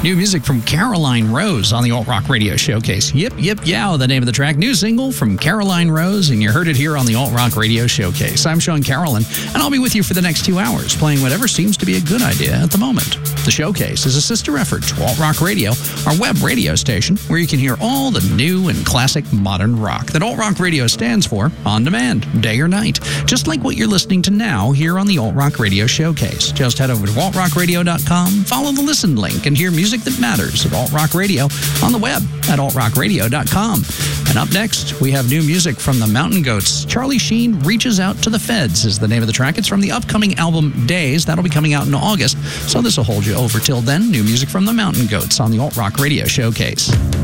New music from Caroline Rose on the Alt Rock Radio Showcase. Yip, Yip, Yow, the name of the track. New single from Caroline Rose, and you heard it here on the Alt Rock Radio Showcase. I'm Sean Carolyn, and I'll be with you for the next 2 hours, playing whatever seems to be a good idea at the moment. The Showcase is a sister effort to Alt Rock Radio, our web radio station, where you can hear all the new and classic modern rock that Alt Rock Radio stands for, on demand, day or night. Just like what you're listening to now here on the Alt Rock Radio Showcase. Just head over to altrockradio.com, follow the listen link, and hear music that matters at Alt Rock Radio on the web at altrockradio.com. And up next, we have new music from the Mountain Goats. Charlie Sheen Reaches Out to the Feds is the name of the track. It's from the upcoming album Days. That'll be coming out in August, so this will hold you over till then. New music from the Mountain Goats on the Alt Rock Radio Showcase.